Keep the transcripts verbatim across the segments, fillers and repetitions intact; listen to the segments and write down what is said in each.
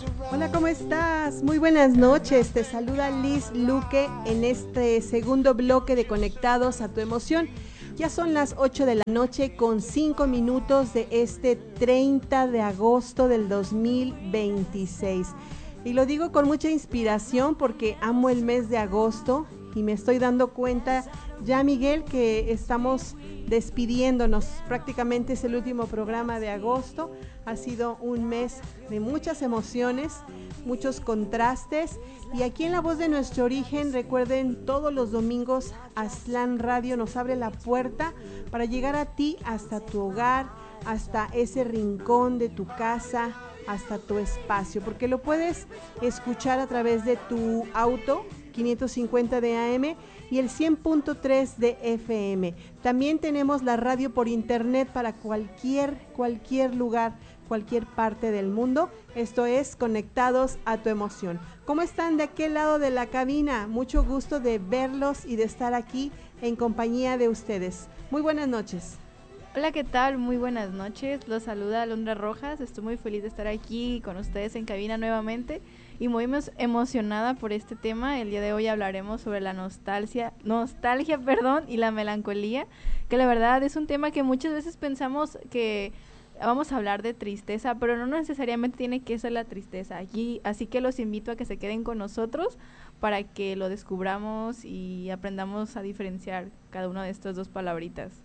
Hola, ¿cómo estás? Muy buenas noches. Te saluda Liz Luque en este segundo bloque de Conectados a tu Emoción. Ya son las ocho de la noche con cinco minutos de este treinta de agosto del dos mil veintiséis. Y lo digo con mucha inspiración porque amo el mes de agosto y me estoy dando cuenta ya, Miguel, que estamos despidiéndonos. Prácticamente es el último programa de agosto. Ha sido un mes de muchas emociones, muchos contrastes. Y aquí en La Voz de Nuestro Origen, recuerden, todos los domingos Aztlán Radio nos abre la puerta para llegar a ti hasta tu hogar, hasta ese rincón de tu casa, hasta tu espacio, porque lo puedes escuchar a través de tu auto, quinientos cincuenta de A M y el cien punto tres de F M. También tenemos la radio por internet para cualquier, cualquier lugar, cualquier parte del mundo. Esto es Conectados a tu Emoción. ¿Cómo están de aquel lado de la cabina? Mucho gusto de verlos y de estar aquí en compañía de ustedes. Muy buenas noches. Hola, ¿qué tal? Muy buenas noches. Los saluda Alondra Rojas. Estoy muy feliz de estar aquí con ustedes en cabina nuevamente y muy emocionada por este tema. El día de hoy hablaremos sobre la nostalgia, nostalgia, perdón, y la melancolía, que la verdad es un tema que muchas veces pensamos que vamos a hablar de tristeza, pero no necesariamente tiene que ser la tristeza aquí, así que los invito a que se queden con nosotros para que lo descubramos y aprendamos a diferenciar cada una de estas dos palabritas.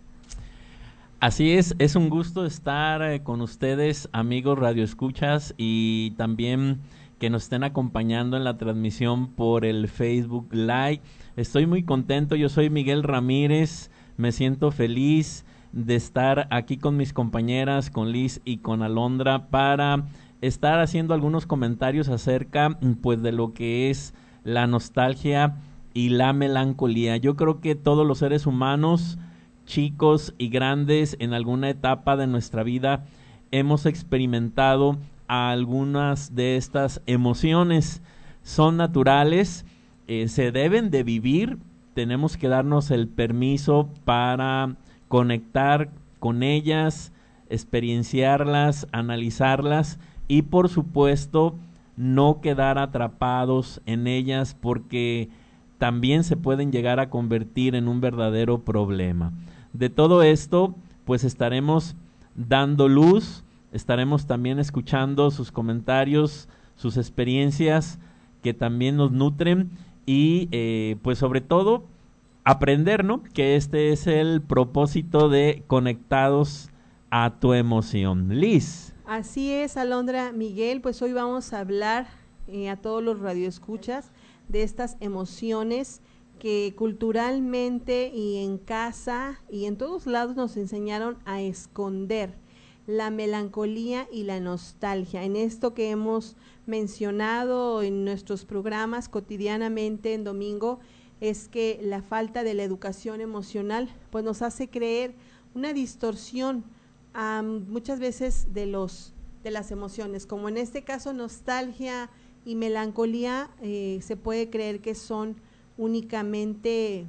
Así es, es un gusto estar eh, con ustedes, amigos radioescuchas, y también que nos estén acompañando en la transmisión por el Facebook Live. Estoy muy contento, yo soy Miguel Ramírez, me siento feliz de estar aquí con mis compañeras, con Liz y con Alondra, para estar haciendo algunos comentarios acerca pues de lo que es la nostalgia y la melancolía. Yo creo que todos los seres humanos, chicos y grandes, en alguna etapa de nuestra vida hemos experimentado algunas de estas emociones. Son naturales, eh, se deben de vivir, tenemos que darnos el permiso para conectar con ellas, experienciarlas, analizarlas y por supuesto no quedar atrapados en ellas, porque también se pueden llegar a convertir en un verdadero problema. De todo esto, pues estaremos dando luz, estaremos también escuchando sus comentarios, sus experiencias que también nos nutren y eh, pues sobre todo aprender, ¿no? Que este es el propósito de Conectados a tu Emoción. Liz. Así es, Alondra, Miguel, pues hoy vamos a hablar eh, a todos los radioescuchas de estas emociones que culturalmente y en casa y en todos lados nos enseñaron a esconder: la melancolía y la nostalgia. En esto que hemos mencionado en nuestros programas cotidianamente en domingo, es que la falta de la educación emocional pues nos hace creer una distorsión um, muchas veces de los de las emociones, como en este caso nostalgia y melancolía. Eh, se puede creer que son únicamente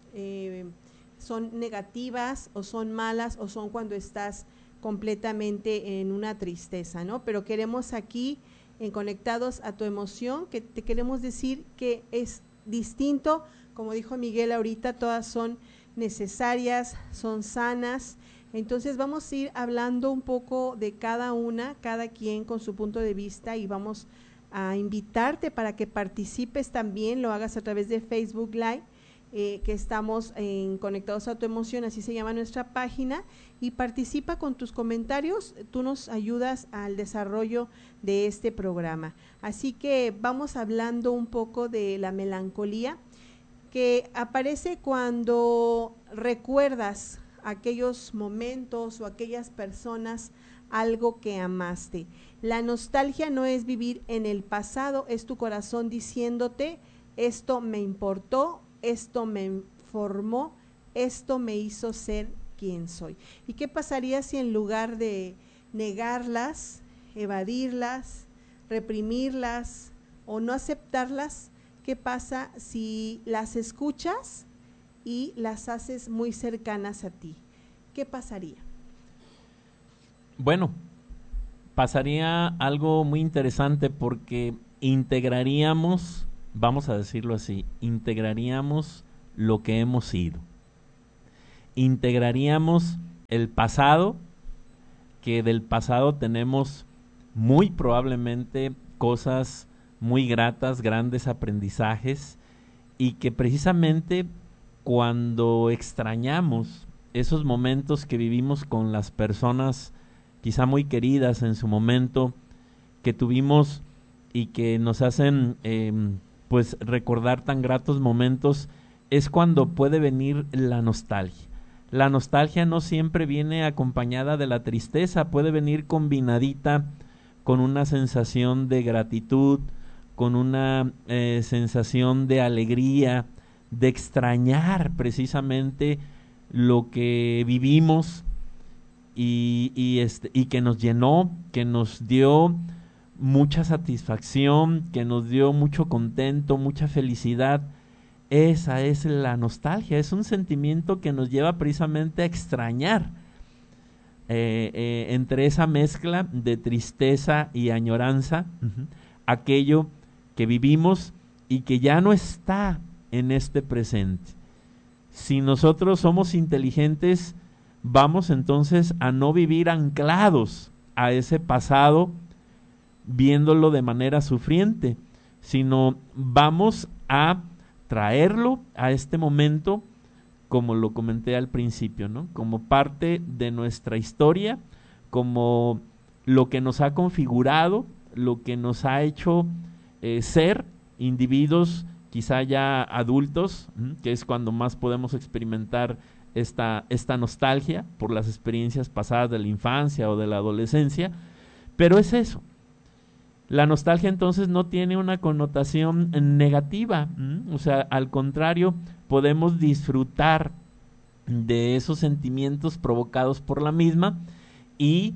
eh, son negativas o son malas o son cuando estás completamente en una tristeza, ¿no? Pero queremos aquí, en Conectados a tu Emoción, que te queremos decir que es distinto. Como dijo Miguel ahorita, todas son necesarias, son sanas. Entonces vamos a ir hablando un poco de cada una, cada quien con su punto de vista, y vamos a invitarte para que participes también, lo hagas a través de Facebook Live, eh, que estamos en Conectados a tu Emoción, así se llama nuestra página, y participa con tus comentarios, tú nos ayudas al desarrollo de este programa. Así que vamos hablando un poco de la melancolía, que aparece cuando recuerdas aquellos momentos o aquellas personas, algo que amaste. La nostalgia no es vivir en el pasado, es tu corazón diciéndote: esto me importó, esto me formó, esto me hizo ser quien soy. ¿Y qué pasaría si en lugar de negarlas, evadirlas, reprimirlas o no aceptarlas, qué pasa si las escuchas y las haces muy cercanas a ti? ¿Qué pasaría? Bueno, pasaría algo muy interesante porque integraríamos, vamos a decirlo así, integraríamos lo que hemos sido. Integraríamos el pasado, que del pasado tenemos muy probablemente cosas muy gratas, grandes aprendizajes, y que precisamente cuando extrañamos esos momentos que vivimos con las personas quizá muy queridas en su momento, que tuvimos y que nos hacen eh, pues recordar tan gratos momentos, es cuando puede venir la nostalgia. La nostalgia no siempre viene acompañada de la tristeza, puede venir combinadita con una sensación de gratitud, con una eh, sensación de alegría, de extrañar precisamente lo que vivimos y, y, este, y que nos llenó, que nos dio mucha satisfacción, que nos dio mucho contento, mucha felicidad. Esa es la nostalgia, es un sentimiento que nos lleva precisamente a extrañar eh, eh, entre esa mezcla de tristeza y añoranza, uh-huh, aquello que vivimos y que ya no está en este presente. Si nosotros somos inteligentes, vamos entonces a no vivir anclados a ese pasado, viéndolo de manera sufriente, sino vamos a traerlo a este momento, como lo comenté al principio, ¿no? Como parte de nuestra historia, como lo que nos ha configurado, lo que nos ha hecho eh, ser individuos quizá ya adultos, ¿m? Que es cuando más podemos experimentar esta, esta nostalgia por las experiencias pasadas de la infancia o de la adolescencia, pero es eso. La nostalgia entonces no tiene una connotación negativa, ¿m? O sea, al contrario, podemos disfrutar de esos sentimientos provocados por la misma y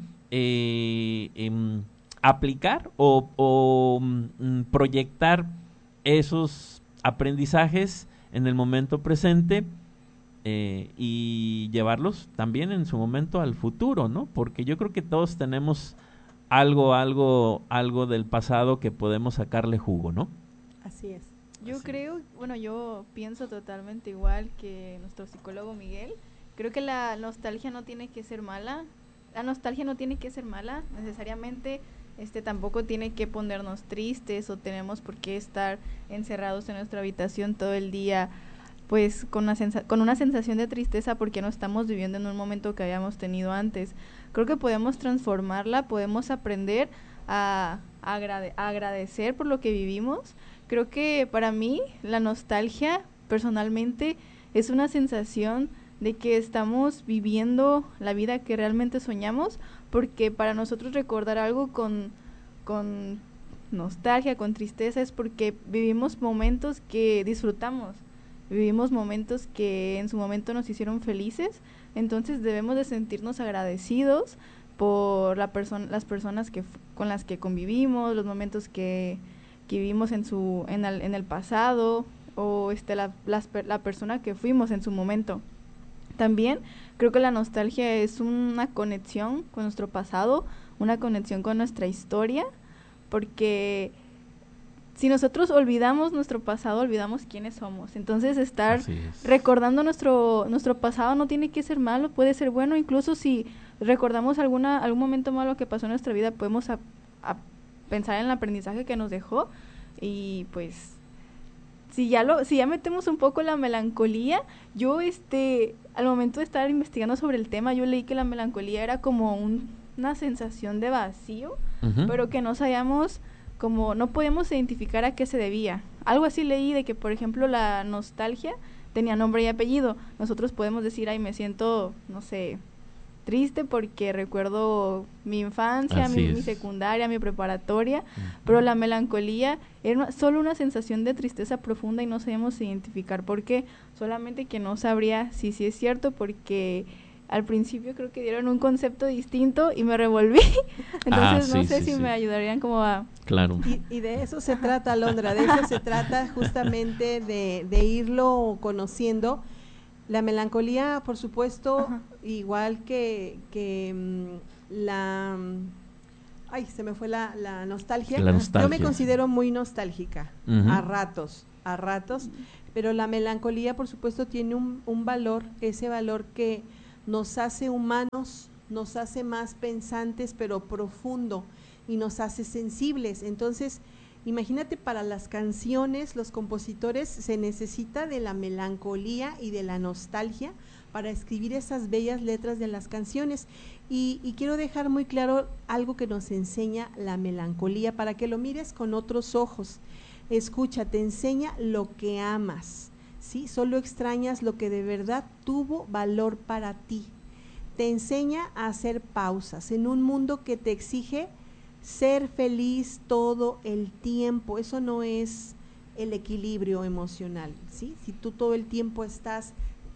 eh, eh, aplicar o, o m, proyectar esos aprendizajes en el momento presente eh, y llevarlos también en su momento al futuro, ¿no? Porque yo creo que todos tenemos algo, algo, algo del pasado que podemos sacarle jugo, ¿no? Así es. Yo Así creo, bueno, yo pienso totalmente igual que nuestro psicólogo Miguel. Creo que la nostalgia no tiene que ser mala. La nostalgia no tiene que ser mala, necesariamente este tampoco tiene que ponernos tristes o tenemos por qué estar encerrados en nuestra habitación todo el día, pues con una, sensa- con una sensación de tristeza porque no estamos viviendo en un momento que habíamos tenido antes. Creo que podemos transformarla, podemos aprender a, a, agrade- a agradecer por lo que vivimos. Creo que para mí la nostalgia personalmente es una sensación de que estamos viviendo la vida que realmente soñamos, porque para nosotros recordar algo con, con nostalgia, con tristeza, es porque vivimos momentos que disfrutamos, vivimos momentos que en su momento nos hicieron felices, entonces debemos de sentirnos agradecidos por la perso- las personas que f- con las que convivimos, los momentos que, que vivimos en, su, en, el, en el pasado, o este, la, las, la persona que fuimos en su momento. También creo que la nostalgia es una conexión con nuestro pasado, una conexión con nuestra historia, porque si nosotros olvidamos nuestro pasado, olvidamos quiénes somos. Entonces estar recordando nuestro nuestro pasado no tiene que ser malo, puede ser bueno. Incluso si recordamos alguna algún momento malo que pasó en nuestra vida, podemos a, a pensar en el aprendizaje que nos dejó. Y pues si ya lo si ya metemos un poco la melancolía, yo este al momento de estar investigando sobre el tema, yo leí que la melancolía era como un, una sensación de vacío, uh-huh, pero que no sabíamos, como no podemos identificar a qué se debía. Algo así leí de que, por ejemplo, la nostalgia tenía nombre y apellido. Nosotros podemos decir, ay, me siento, no sé, triste porque recuerdo mi infancia, mi, mi secundaria, mi preparatoria, uh-huh, pero la melancolía era una, solo una sensación de tristeza profunda y no sabemos identificar por qué, solamente que no sabría si sí es cierto, porque al principio creo que dieron un concepto distinto y me revolví, entonces ah, sí, no sé sí, si sí. me ayudarían como a... Claro. Y, y de eso se trata, Alondra, de eso se trata justamente de, de irlo conociendo. La melancolía, por supuesto, ajá, igual que, que um, la... ay, se me fue la, la nostalgia. La nostalgia. Yo me considero muy nostálgica, uh-huh. a ratos, a ratos, pero la melancolía, por supuesto, tiene un, un valor, ese valor que nos hace humanos, nos hace más pensantes, pero profundo, y nos hace sensibles. Entonces, imagínate, para las canciones, los compositores, se necesita de la melancolía y de la nostalgia para escribir esas bellas letras de las canciones. Y, y quiero dejar muy claro algo que nos enseña la melancolía, para que lo mires con otros ojos. Escucha, te enseña lo que amas, ¿sí? Solo extrañas lo que de verdad tuvo valor para ti. Te enseña a hacer pausas en un mundo que te exige ser feliz todo el tiempo. Eso no es el equilibrio emocional, ¿sí? Si tú todo el tiempo estás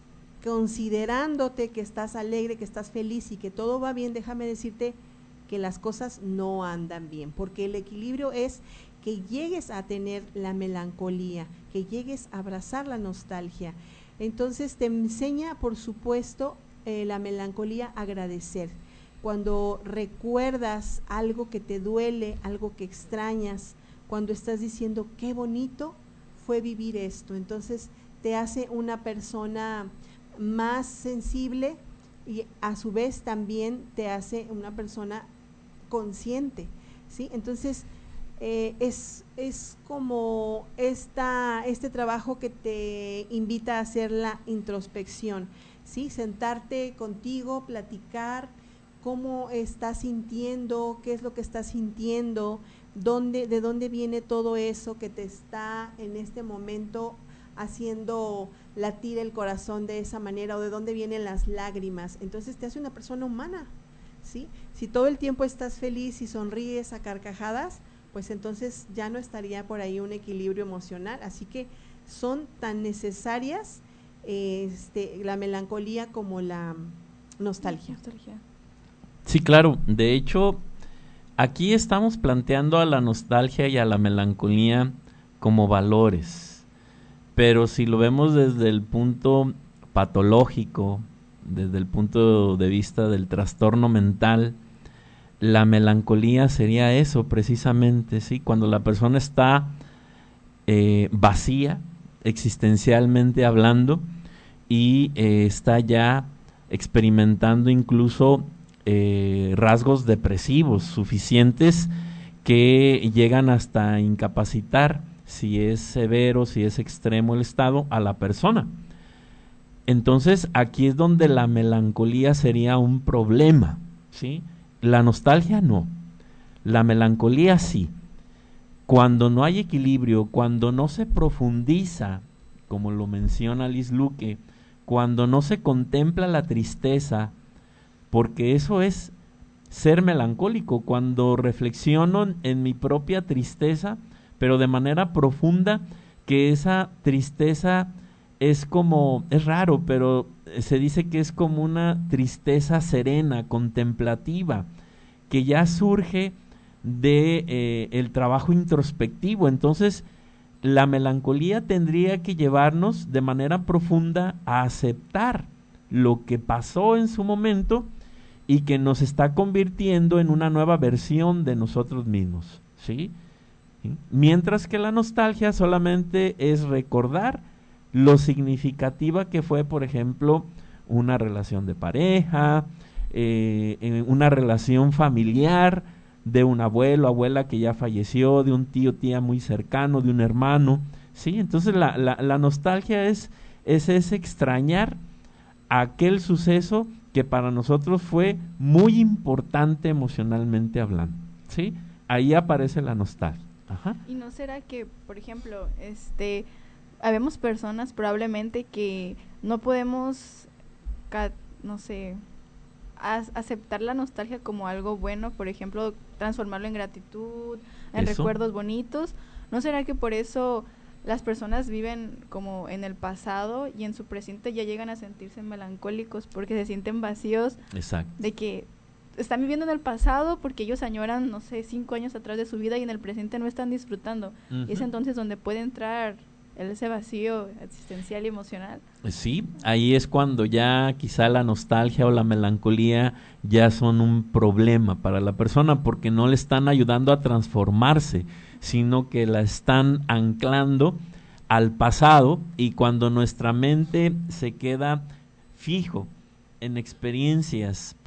considerándote que estás alegre, que estás feliz y que todo va bien, déjame decirte que las cosas no andan bien, porque el equilibrio es que llegues a tener la melancolía, que llegues a abrazar la nostalgia. Entonces te enseña, por supuesto, eh, la melancolía, a agradecer. Cuando recuerdas algo que te duele, algo que extrañas, cuando estás diciendo qué bonito fue vivir esto, entonces te hace una persona más sensible y a su vez también te hace una persona consciente, ¿sí? Entonces eh, es, es como esta, este trabajo que te invita a hacer la introspección, ¿sí? Sentarte contigo, platicar cómo estás sintiendo, qué es lo que estás sintiendo, dónde, de dónde viene todo eso que te está en este momento haciendo latir el corazón de esa manera, o de dónde vienen las lágrimas. Entonces te hace una persona humana, ¿sí? Si todo el tiempo estás feliz y sonríes a carcajadas, pues entonces ya no estaría por ahí un equilibrio emocional. Así que son tan necesarias eh, este, la melancolía como la nostalgia. nostalgia. Sí, claro. De hecho, aquí estamos planteando a la nostalgia y a la melancolía como valores, pero si lo vemos desde el punto patológico, desde el punto de vista del trastorno mental, la melancolía sería eso precisamente, ¿sí? Cuando la persona está eh, vacía, existencialmente hablando, y eh, está ya experimentando incluso Eh, rasgos depresivos suficientes que llegan hasta incapacitar, si es severo, si es extremo el estado, a la persona. Entonces aquí es donde la melancolía sería un problema, ¿sí? La nostalgia no, la melancolía sí. Cuando no hay equilibrio, cuando no se profundiza, como lo menciona Liz Luque, cuando no se contempla la tristeza, porque eso es ser melancólico, cuando reflexiono en mi propia tristeza, pero de manera profunda, que esa tristeza es como, es raro, pero se dice que es como una tristeza serena, contemplativa, que ya surge de eh, el trabajo introspectivo. Entonces la melancolía tendría que llevarnos de manera profunda a aceptar lo que pasó en su momento y que nos está convirtiendo en una nueva versión de nosotros mismos, ¿sí? ¿Sí? Mientras que la nostalgia solamente es recordar lo significativa que fue, por ejemplo, una relación de pareja, eh, una relación familiar, de un abuelo, abuela que ya falleció, de un tío, tía muy cercano, de un hermano, ¿sí? Entonces la, la, la nostalgia es, es ese extrañar aquel suceso que para nosotros fue muy importante emocionalmente hablando, ¿sí? Ahí aparece la nostalgia. Ajá. ¿Y no será que, por ejemplo, este, habemos personas probablemente que no podemos, no sé, a- aceptar la nostalgia como algo bueno, por ejemplo, transformarlo en gratitud, en ¿Eso? recuerdos bonitos? ¿No será que por eso las personas viven como en el pasado y en su presente ya llegan a sentirse melancólicos porque se sienten vacíos? Exacto. De que están viviendo en el pasado porque ellos añoran, no sé, cinco años atrás de su vida y en el presente no están disfrutando. Uh-huh. Y es entonces donde puede entrar ese vacío existencial y emocional. Sí, ahí es cuando ya quizá la nostalgia o la melancolía ya son un problema para la persona, porque no le están ayudando a transformarse, sino que la están anclando al pasado, y cuando nuestra mente se queda fijo en experiencias